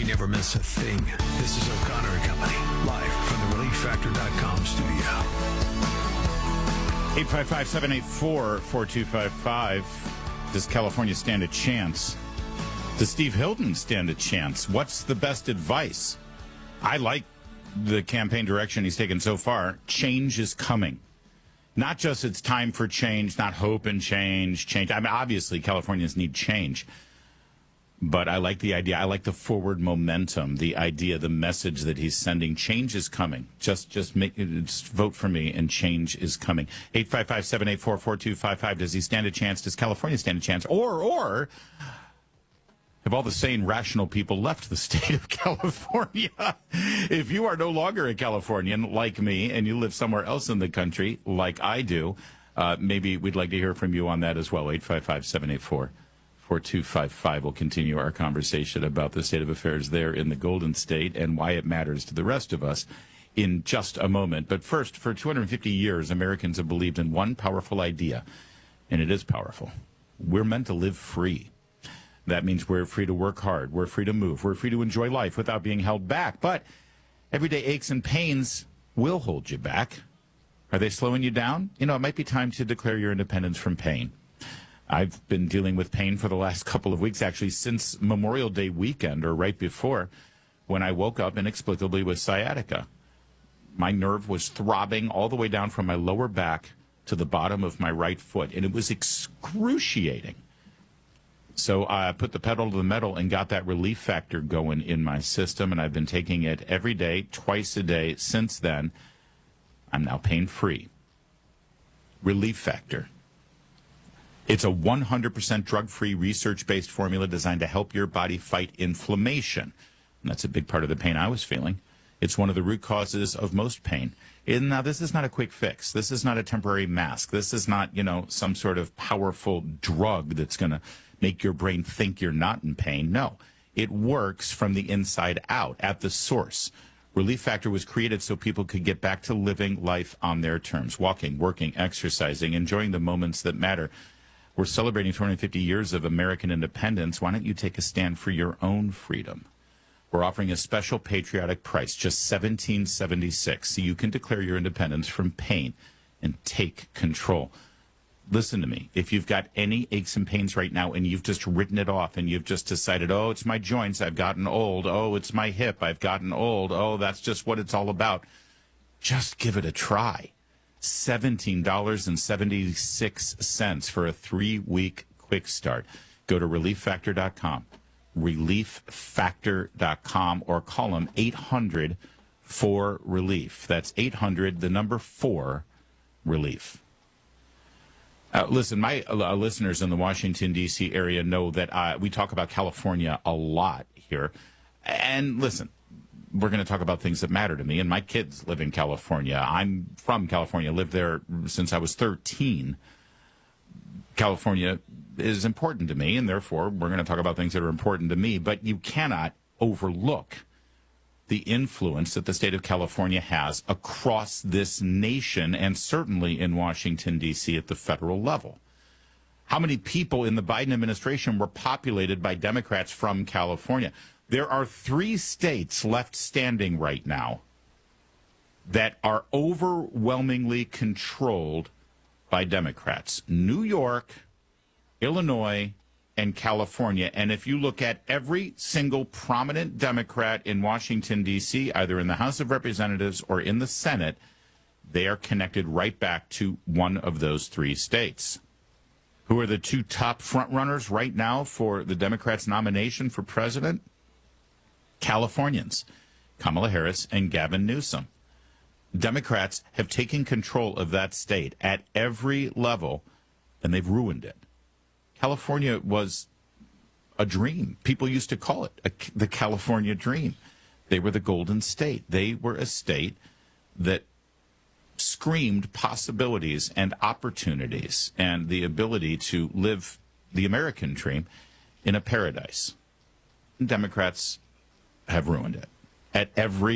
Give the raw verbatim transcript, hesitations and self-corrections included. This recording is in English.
never miss a thing. This is O'Connor and Company, live from the relief factor dot com studio. eight five five, seven eight four, four two five five. Does California stand a chance? Does Steve Hilton stand a chance? What's the best advice? I like the campaign direction he's taken so far. Change is coming. Not just it's time for change, not hope and change, change. I mean, obviously, Californians need change. But I like the idea. I like the forward momentum, the idea, the message that he's sending. Change is coming. Just just make just vote for me, and change is coming. eight five five, seven eight four, four two five five. Does he stand a chance? Does California stand a chance? Or, or have all the sane, rational people left the state of California? If you are no longer a Californian like me and you live somewhere else in the country like I do, uh, maybe we'd like to hear from you on that as well. eight five five, seven eight four, four two five five. We'll continue our conversation about the state of affairs there in the Golden State and why it matters to the rest of us in just a moment. But first, for two hundred fifty years, Americans have believed in one powerful idea, and it is powerful. We're meant to live free. That means we're free to work hard. We're free to move. We're free to enjoy life without being held back. But everyday aches and pains will hold you back. Are they slowing you down? You know, it might be time to declare your independence from pain. I've been dealing with pain for the last couple of weeks, actually, since Memorial Day weekend or right before, when I woke up inexplicably with sciatica. My nerve was throbbing all the way down from my lower back to the bottom of my right foot, and it was excruciating. So I put the pedal to the metal and got that relief factor going in my system, and I've been taking it every day, twice a day since then. I'm now pain-free. Relief Factor. It's a one hundred percent drug-free, research-based formula designed to help your body fight inflammation. And that's a big part of the pain I was feeling. It's one of the root causes of most pain. And now, this is not a quick fix. This is not a temporary mask. This is not, you know, some sort of powerful drug that's going to make your brain think you're not in pain. No, it works from the inside out, at the source. Relief Factor was created so people could get back to living life on their terms, walking, working, exercising, enjoying the moments that matter. We're celebrating two hundred fifty years of American independence. Why don't you take a stand for your own freedom? We're offering a special patriotic price, just seventeen seventy-six, so you can declare your independence from pain and take control. Listen to me. If you've got any aches and pains right now and you've just written it off and you've just decided, oh, it's my joints, I've gotten old. Oh, it's my hip, I've gotten old. Oh, that's just what it's all about. Just give it a try. seventeen seventy-six for a three-week quick start. Go to relief factor dot com, relief factor dot com, or call them eight hundred four relief. That's eight hundred, the number four, relief. Uh, listen, my uh, listeners in the Washington, D C area know that uh, we talk about California a lot here. And listen, we're going to talk about things that matter to me. And my kids live in California. I'm from California, lived there since I was thirteen. California is important to me, and therefore we're going to talk about things that are important to me. But you cannot overlook the influence that the state of California has across this nation, and certainly in Washington, D C at the federal level. How many people in the Biden administration were populated by Democrats from California? There are three states left standing right now that are overwhelmingly controlled by Democrats: New York, Illinois, and California. And if you look at every single prominent Democrat in Washington, D C, either in the House of Representatives or in the Senate, they are connected right back to one of those three states. Who are the two top frontrunners right now for the Democrats' nomination for president? Californians, Kamala Harris and Gavin Newsom. Democrats have taken control of that state at every level, and they've ruined it. California was a dream. People used to call it a, the California dream. They were the Golden State. They were a state that screamed possibilities and opportunities and the ability to live the American dream in a paradise. Democrats have ruined it at every